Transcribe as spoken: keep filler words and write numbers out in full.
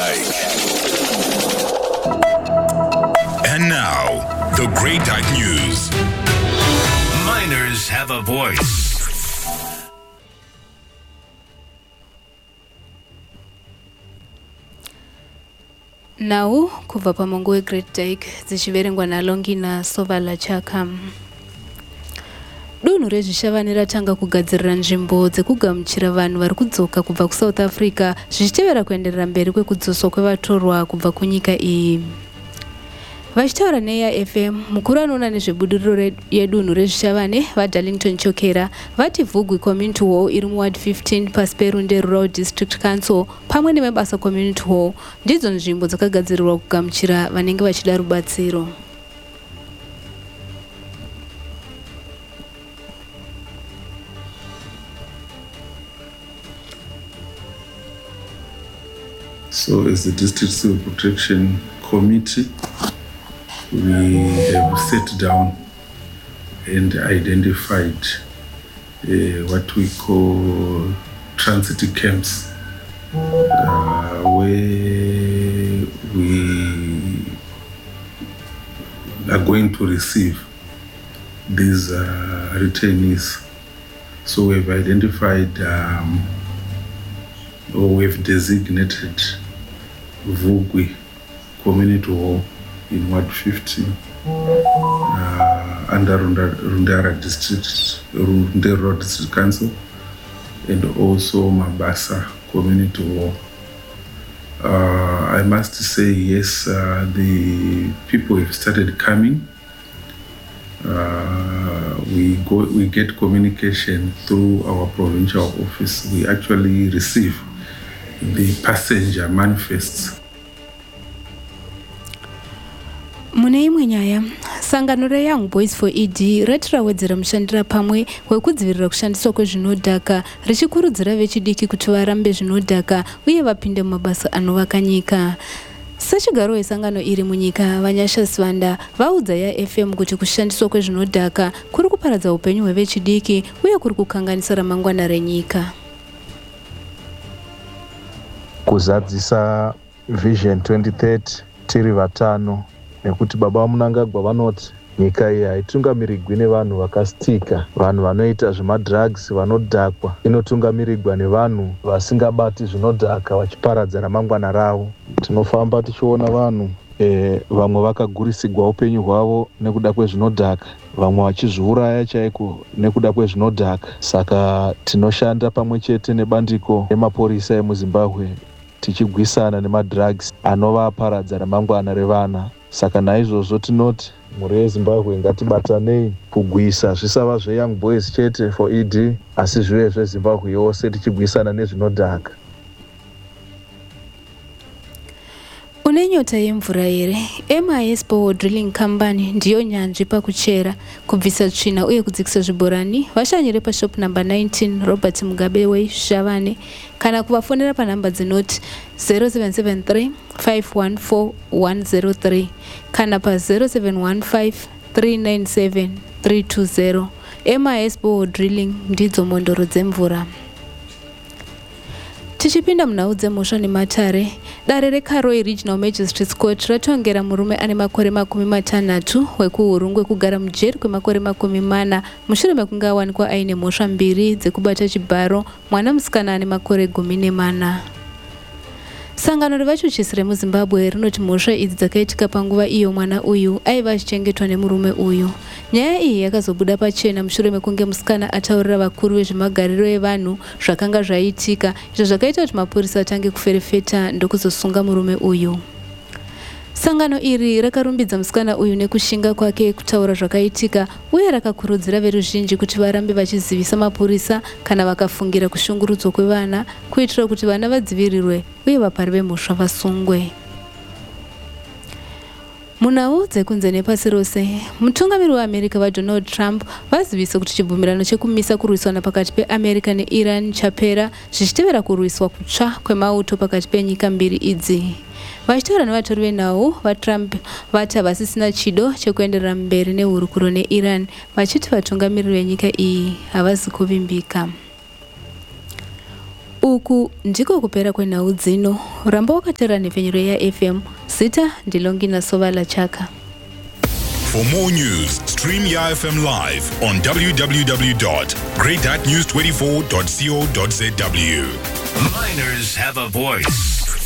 Dyke. And now, the Great Dyke News. Miners have a voice. Now, kubva pamongo weGreat Dyke zichiverengwa naLongina Sovala Chaka. Dunhu rezvishavane ratanga kugadzirira nzvimbo dzekugamuchira vanhu vari kudzoka kubva kuSouth Africa zvichitevera kuenderera mberi kwekudzoswa kwevatorwa kubva kunyika iyi. Vachitaura neya F M, mukuru anoona nezvebudiriro yedunhu rezvishavane vaDarlington Chokera vati Vugwi Community Hall iri muward fifteen pasi peRunde Rural District Council pamwe neMabasa Community Hall ndidzo nzvimbo dzakagadzirirwa kugamuchira vanenge vachida rubatsiro. So as the District Civil Protection Committee, we have sat down and identified uh, what we call transit camps, uh, where we are going to receive these uh, returnees. So we have identified um, or we have designated Vugwi Community Hall in Ward fifteen uh, under Rundara District, Runde Road District Council, and also Mabasa Community Hall. Uh, I must say, yes, uh, the people have started coming. Uh, we go, we get communication through our provincial office. We actually receive the passenger manifests. Mune imwe nyaya, sangano reYoung Boys for E D ratirawedzera mushandira pamwe wekudzivirira kushandiswa kwezvinodhaka richikurudzira vechidiki kuti varambe zvinodhaka uye vapinde mumabasa anovaka nyika. Sachigaro wesangano iri munyika Vanyasha Sivanda vaudza yaF M kuti kushandiswa kwezvinodhaka kuri kuparadza upenyu hwevechidiki uye kuri kukanganisa ramangwana renyika. Kuzadzisa Vision twenty thirty tiri vatano nekuti baba vaMunangagwa vanoti nyika iyi haitungamirirwi nevanhu vakasitika, vanhu vanoita zvemadrugs, vanodhakwa. Inotungamirirwa nevanhu vasingabati zvinodhaka vachiparadza ramangwana ravo. Tinofamba tichiona vanhu eh, vamwe vakagurisigwa upenyu hwavo nekuda kwezvinodhaka, vamwe vachizviuraya chaiko nekuda kwezvinodhaka. Saka tinoshanda pamwe chete nebandiko remapurisa emuZimbabwe tichigwisana nemadrugs anovaparadza ramangwana revana. Saka naizvozvo tinoti mhuri yeZimbabwe ngatibatanei kugwisa zvisava zveYoung Boys chete for E D asi zvive zveZimbabwe yose tichigwisana nezvinodhaka. Une nyota yemvura here? M I S Borehole Drilling Company ndiyo nyanzvi pakuchera, kubvisa tsvina uye kudzikisa zvibhorani. Vashanyire pashop number nineteen Robert Mugabe Way Shavane kana kuvafonera panhamba dzinoti zero seven seven three five one four one zero three kana pa zero seven one five three nine seven three two zero. M I S Borehole Drilling ndidzo mondoro dzemvura. Tichipinda munhau dzemhosva nematare, dare reKaroi Regional Magistrates Court ratongera murume ane makore makumi matanhatu wekuhurungwe kugara mujeri kwemakore makumi mana mushure mekunge awanikwa aine mhosva mbiri dzekubata chibharo mwana musikana ane makore gumi nemana. Sangano revachuchisi remuZimbabwe rinoti mhosva idzi dzakaitika panguva iyo mwana uyu aiva achichengetwa nemurume uyu. Nyaya iyi yakazobuda pachena mushure mekunge musikana ataurira vakuru vezvemagariro evanhu zvakanga zvaitika, izvo zvakaita kuti mapurisa atange kuferefeta ndokuzosunga murume uyu. Sangano iri rakarumbidza musikana uyu nekushinga kwake kutaura zvakaitika uye rakakurudzira veruzhinji kuti varambe vachizivisa mapurisa kana vakafungira kushungurudzwa kwevana kuitira kuti vana vadzivirirwe uye vapari vemhosva vasungwe. Munhau dzekunze nepasi rose, mutungamiri weAmerica vaDonald Trump vazivisa kuti chibvumirano chekumisa kurwisana pakati peAmerica neIran chapera zvichitevera kurwiswa kutsva kwemauto pakati penyika mbiri idzi. Vachitaura nevatori venhau vaTrump vati havasisina chido chekuenderera mberi nehurukuro neIran, vachiti vatungamiriri venyika iyi havazi kuvimbika. uku ndiko kupera kwenhau dzino. Ramba wakatera nepfenyuro yaF M. Zita ndilongina Sovala Chaka. For more news, stream Y F M live on w w w dot great news twenty-four dot co dot z w. Miners have a voice.